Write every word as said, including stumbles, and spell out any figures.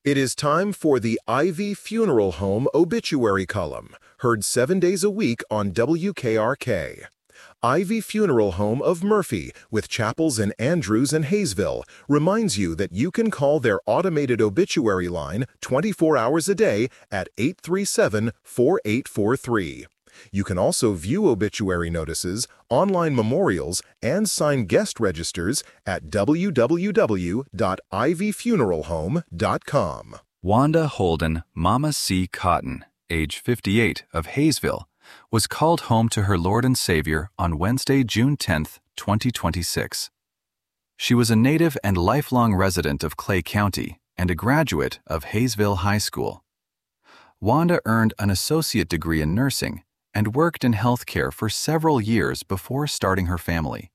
It is time for the Ivy Funeral Home obituary column, heard seven days a week on W K R K. Ivy Funeral Home of Murphy, with chapels in Andrews and Hayesville, reminds you that you can call their automated obituary line twenty-four hours a day at eight three seven, four eight four three. You can also view obituary notices, online memorials, and sign guest registers at w w w dot ivy funeral home dot com. Wanda Holden Mama C. Cotton, age fifty-eight, of Hayesville, was called home to her Lord and Savior on Wednesday, June tenth, twenty twenty-six. She was a native and lifelong resident of Clay County and a graduate of Hayesville High School. Wanda earned an associate degree in nursing and worked in healthcare for several years before starting her family.